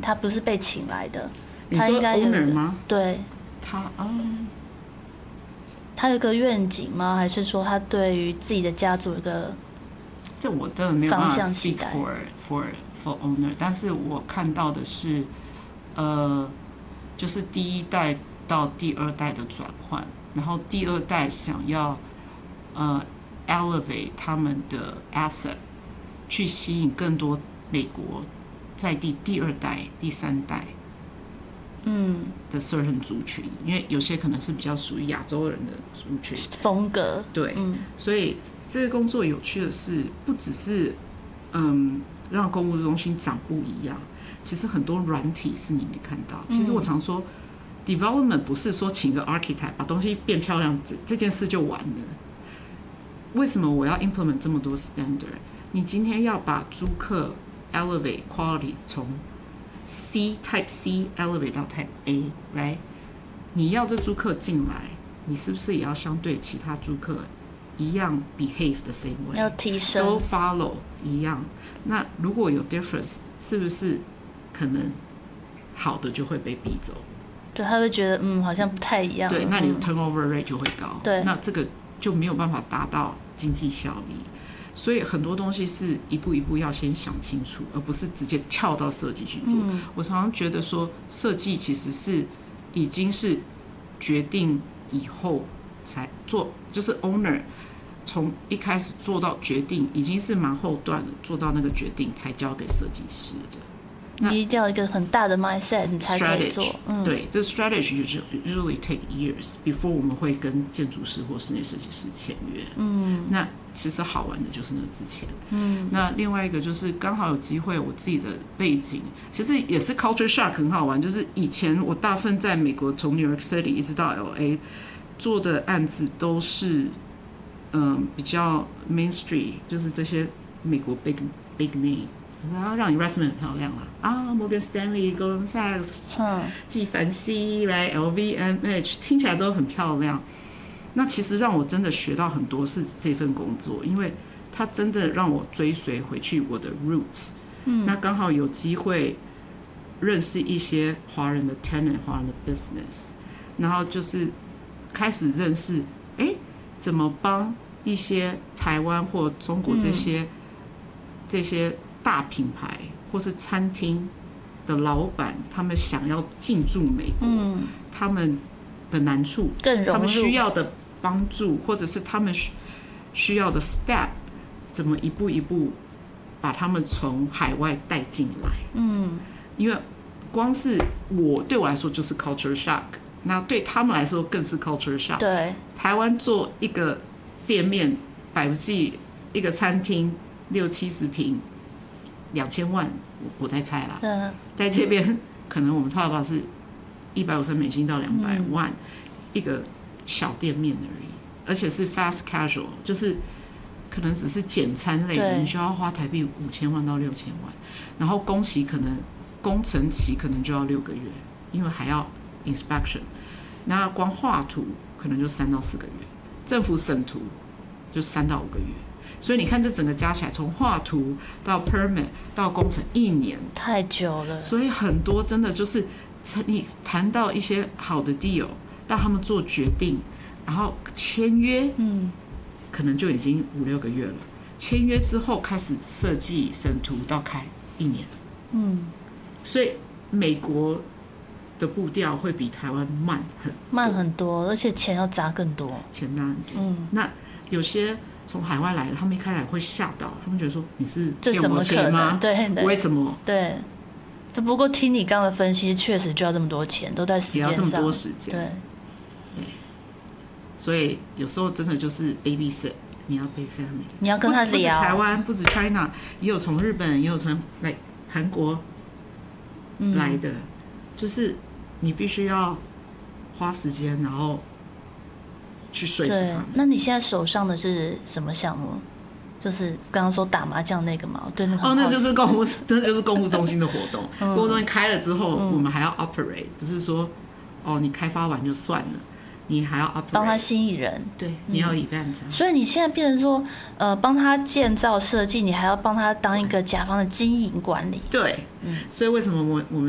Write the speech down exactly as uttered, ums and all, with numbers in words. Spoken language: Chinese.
他不是被请来的， 你说他应该有 owner 吗？ 对， 他嗯， 他有个愿景吗？还是说他对于自己的家族有一个这我真的没有办法方向期 speak 待 for for for owner， 但是我看到的是，呃，就是第一代到第二代的转换，然后第二代想要呃 elevate 他们的 asset， 去吸引更多美国在地第二代、第三代嗯的 certain 族群，因为有些可能是比较属于亚洲人的族群风格， 对， 嗯， 所以这个工作有趣的是，不只是嗯让公务中心长不一样，其实很多软体是你没看到。其实我常说、嗯、，development 不是说请个 architect 把东西变漂亮，这这件事就完了。为什么我要 implement 这么多 standard？ 你今天要把租客 elevate quality 从 C type C elevate 到 type A，right？ 你要这租客进来，你是不是也要相对其他租客一样 behave the same way， 要提升， 都 follow 一样。那如果有 difference， 是不是可能好的就会被逼走？ 对，他会觉得嗯好像不太一样。 对，那你的嗯 turnover rate 就会高。 对， 那这个就没有办法达到经济效益。所以很多东西是一步一步要先想清楚，而不是直接跳到设计去做。嗯、我常常觉得说，设计其实是已经是决定以后才做，就是 owner 从一开始做到决定，已经是蛮后段了，做到那个决定才交给设计师的。 你一定要有一个很大的 mindset， 你才可以做。嗯、 对，这 strategy 就是 usually take years before 我们会跟建筑师或室内设计师签约。嗯，那其实好玩的就是那个之前。嗯，那另外一个就是刚好有机会，我自己的背景其实也是 culture shock 很好玩，就是以前我大部分在美国从 New York City 一直到 L A 做的案子都是嗯比较 main street， 就是这些美国 big big name。然后让你 resume 很漂亮啦啊 ，Morgan Stanley、Goldman Sachs、纪梵希、right L V M H 听起来都很漂亮。那其实让我真的学到很多是这份工作，因为它真的让我追随回去我的 roots。嗯，那刚好有机会认识一些华人的 tenant、华人的 business， 然后就是开始认识，哎，怎么帮一些台湾或中国这些、嗯、这些。大品牌或是餐厅的老板，他们想要进驻美国、嗯，他们的难处，他们需要的帮助，或者是他们需要的 step， 怎么一步一步把他们从海外带进来？嗯，因为光是我对我来说就是 culture shock， 那对他们来说更是 culture shock。 对， 台湾做一个店面，百不计一个餐厅六七十平。两千万，我在猜啦。嗯，在这边可能我们 talk about 是一百五十美金到两百万、嗯、一个小店面而已，而且是 fast casual， 就是可能只是简餐类的，你需要花台币五千万到六千万，然后工期可能工程期可能就要六个月，因为还要 inspection， 那光画图可能就三到四个月，政府审图就三到五个月。所以你看，这整个加起来，从画图到 permit 到工程，一年太久了。 所以很多真的就是你谈到一些好的 deal， 到他们做决定，然后签约，嗯，可能就已经五六个月了。签约之后开始设计审图到开一年，嗯，所以美国的步调会比台湾慢很慢很多，而且钱要砸更多， 钱砸很多。嗯，那有些。从海外来的，他们一开始会吓到，他们觉得说你是骗我钱吗？ 对， 为什么？ 对。不过听你刚刚的分析，确实就要这么多钱，都在时间上， 也要这么多时间。 对。 对。所以有时候真的就是 babysit， 你要 babysit 他们。 你要跟他聊。不止台湾，不止 China， 也有从日本，也有从来韩国来的、嗯，就是你必须要花时间，然后。去说服他们。 那你现在手上的是什么项目？就是刚刚说打麻将那个嘛？对，那个哦，那就是公务，那就是公务中心的活动。嗯、公务中心开了之后、嗯，我们还要 operate， 不是说哦你开发完就算了，你还要 operate， 帮他吸引人。 对，你要 event、嗯。 所以你现在变成说，呃，帮他建造设计，你还要帮他当一个甲方的经营管理。 对，嗯，所以为什么我我们